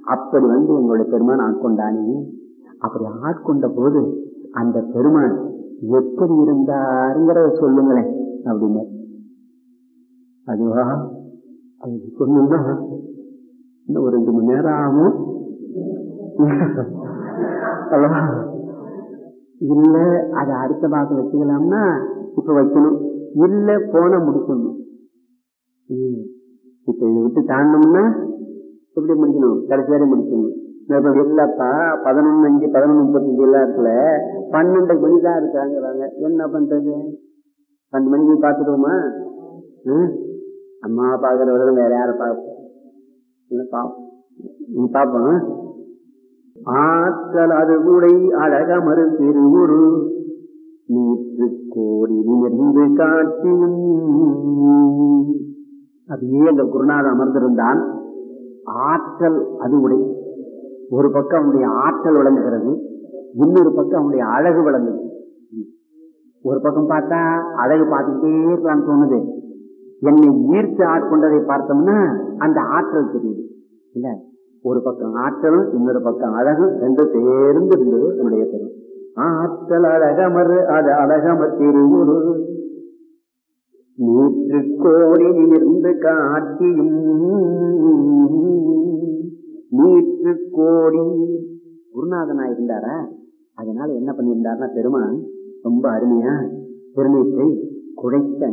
அப்படி எங்களுடைய பெருமான் ஆட்கொண்டானே. அப்படி ஆட்கொண்ட போது அந்த பெருமான் எப்படி இருந்தாருங்கிறத சொல்லுங்களேன் அப்படின்னு. அதுவா அது சொன்னா இன்னும் ஒரு 2 மணி நேரம் ஆகும். இல்ல அதை அடுத்த மாசம் வச்சுக்கலாம்னா இப்ப வைக்கணும், இல்ல போன முடிக்கணும். இப்ப இதை விட்டு தாண்டோம்னா எப்படி முடிக்கணும், கடைசி வரை முடிக்கணும். இல்லப்பா 11:05 11:35 எல்லாம் இருக்குல்ல, 12 மணிதான் இருக்காங்கிறாங்க. என்ன பண்றது? 12 மணிக்கு பாத்துருவோமா? அம்மா பாக்குறவர்கள் வேற யார பாப்போம். ஆற்றல் அது கூடை அழகமறு திருவுரு நீற்று கோடி நிமிர்ந்து காட்சியும். அப்படியே அந்த குருநாதன் அமர்ந்திருந்தான். ஆற்றல் அது உடை, ஒரு பக்கம் அவனுடைய ஆற்றல் விளங்குகிறது, இன்னொரு பக்கம் அவனுடைய அழகு விளங்குது. ஒரு பக்கம் பார்த்தா அழகு பார்த்துக்கிட்டே இருக்கான்னு தோணுது. என்னை ஈர்த்து ஆட்கொண்டதை பார்த்தோம்னா அந்த ஆற்றல் தெரியுது இல்ல. ஒரு பக்கம் ஆற்றலும் இன்னொரு பக்கம் அழகும் ரெண்டும் சேர்ந்து இருந்தது என்னுடைய தெரியும். ஆற்றல் அழகமறு அது அழகம திருவுரு நூற்று கோடி நிமிர்ந்து காட்சியும். நூற்று கோடி குருநாதனா இருந்தாரா, அதனால என்ன பண்ணியிருந்தாருன்னா பெருமான் ரொம்ப அருமையா திருநீற்றை குழைத்த